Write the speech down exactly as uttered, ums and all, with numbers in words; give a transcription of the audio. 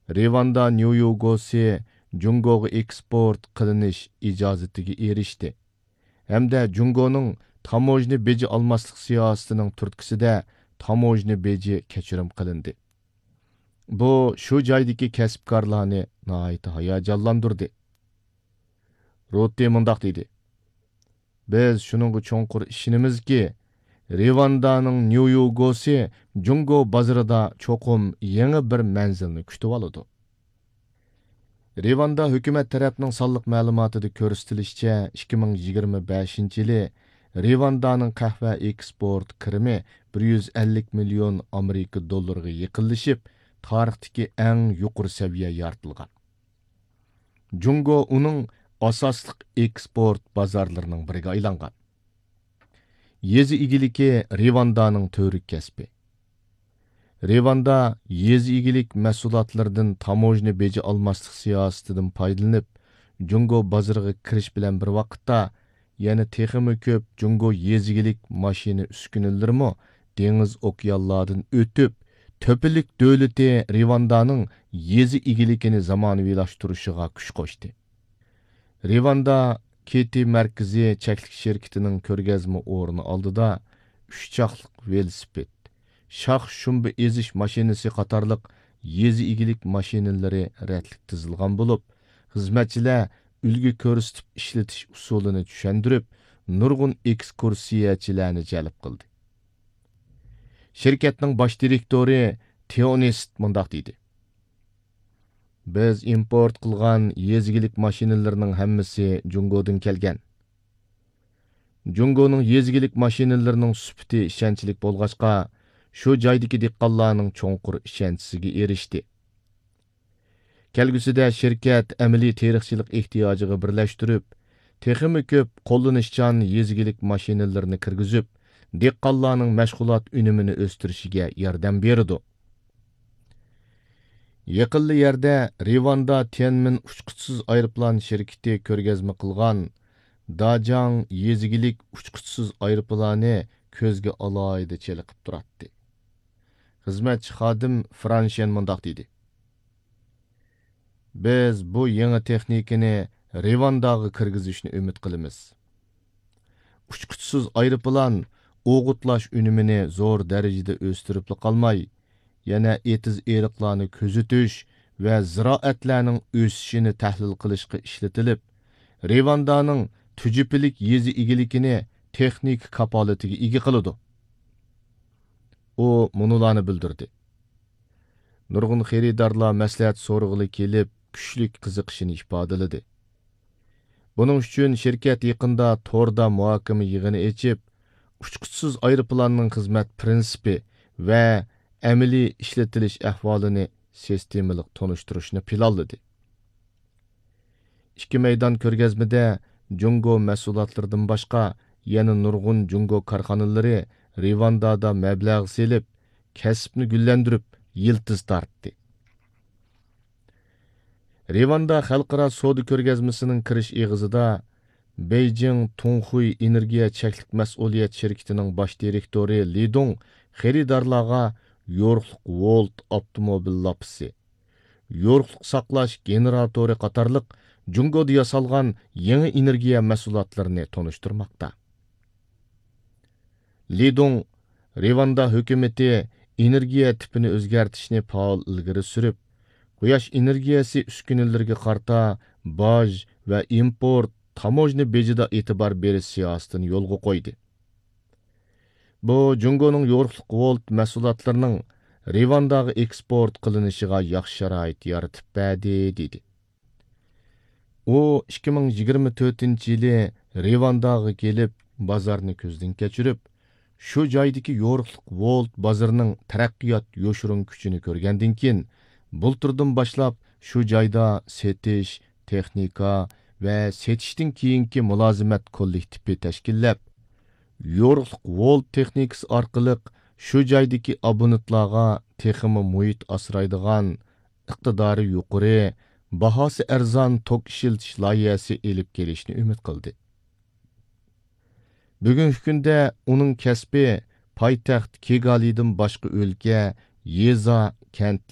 Rivanda Nyuyogosi Jungoga eksport qilinish ijozatiga erishdi. Hamda Jungoning tamojni beji almaslik siyosatining turtkisida tamojni beji kechirim qilindi. Bu shu joydagi kasbkorlarni nihoyat hayajonlantirdi. Rotti mundaq dedi: Biz shuningga cho'nqur ishonamizki, Rivandaning Nyuyogosi Jungo bozorida cho'qim yangi bir manzilni kutib oladi. Rivanda hukumat tarafining sonliq ma'lumotida ko'rsatilishicha, ikki ming yigirma beshinchi yili Rivandaning qahva eksport kirimi bir yuz ellik million Amerika dollariga yaqinlashib, tarixdagi eng yuqori seviya yaratilgan. Jungo uning asosliq eksport bozorlarining biriga aylangan. Yezi igiliki Rivandaning to'rik kasbi. Rivanda yezi igilik mahsulotlardan tamojni beji almaslik siyosatidan foydalanib, Jungo bozoriga kirish bilan bir vaqtda yana texmi ko'p Jungo yezigilik mashina uskunalarimi dengiz okeanlardan o'tib, to'pilik davlati Rivandaning yezi igilikini zamonaviylashtirishiga kuch qo'shdi. Rivanda Keti markaziy cheklik shirkatining ko'rgazma o'rni oldida uch chaqliq velosiped, shox shumba ezish mashinasi qatorliq yezi igilik mashinalari ratlik tizilgan bo'lib, xizmatchilar ulgi ko'rsatib ishlatish usulini tushundirib, nurg'un ekskursiyachilarni jalb qildi. Shirkatning bosh direktori Tionist mundaq dedi: Biz import qilgan yezigilik mashinalarning hammasi Jungodan kelgan. Jungoning yezigilik mashinalarining sifati ishonchli bo'lg'achqa, shu joydagi dehqonlarning cho'nqur ishonchisiga erishdi. Kelgusida shirkat amaliy terixchilik ehtiyojiga birlashtirib, texmi ko'p qo'llanishchan yezigilik mashinalarini kirgizib, dehqonlarning mashg'ulot unumini o'stirishiga yordam berdi. Yaqinli yerda Rivanda Tianmin uchquchsiz aeroplan shirkati ko'rgazma qilgan Dajang yezigilik uchquchsiz aeroplani ko'zga alohida cheliqib turadi. Xizmatchi xodim Franshen mundaq dedi: Biz bu yangi texnikani Rivandaga kirgizishni umid qilamiz. Uchquchsiz aeroplan o'g'itlash unumini zo'r darajada o'stirib qolmay, yana etiz eriqlarni kuzatish va ziroatlarning o'sishini tahlil qilishga ishlatilib, Rivandaning tujupilik yezi igilikini texnik kapolatiga ega qiladi. U munularni bildirdi: Nurg'un xaridorlar maslahat so'rg'ili kelib, kuchlik qiziqishini ifodaladi. Buning uchun shirkat yaqinda torda muhokama yig'ini ochib, uchquchsiz aeroplanning xizmat prinsipi va amaliy ishlatilish ahvolini sistemalik tonishtirishni planladi. Ikki maydon ko'rgazmada Jungo mahsulotlaridan boshqa yana nurg'un Jungo korxonalari Rivandada mablag' selib, kasbni gullandirib, yiltiz tortdi. Rivanda xalqaro savdo ko'rgazmasining kirish eg'izida Beijing Tonghui energiya cheklik mas'uliyat shirkatining bosh direktori Li Dong xaridorlarga yo'riqliq volt avtomobil lapisi, yo'riqliq saqlash generatori qatorliq Jungoda yasalgan yangi energiya mahsulotlarini tonishtirmoqda. Li Dong Rivanda hukumati energiya tipini o'zgartishni faol ilgari surib, quyosh energiyasi uskunalariga qarta boj va import tamojni bejida e'tibor berish siyosatini yo'lga qo'ydi. Bu Jungoning yo'riqliq volt mahsulotlarining Rivandaga eksport qilinishiga yaxshi sharoit yaratib berdi dedi. U ikki ming yigirma to'rtinchi yili Rivandaga kelib, bozorni ko'zdan kechirib, shu joydagi yo'riqliq volt bozorining taraqqiyot yo'shirin kuchini ko'rgandan keyin, bulturdan boshlab shu joyda setish, texnika va setishdan keyingi mulozimat kollektivi tashkillab, yo'riqliq volt texnikasi orqali shu joydagi abonentlarga texmi muhit asraydigan, iqtidori yuqori, bahosi arzon tok ishiltish loyihasi elib kelishni umid qildi. Bugungi kunda uning kasbi poytaxt Kigalidan boshqa o'lka, yeza, kent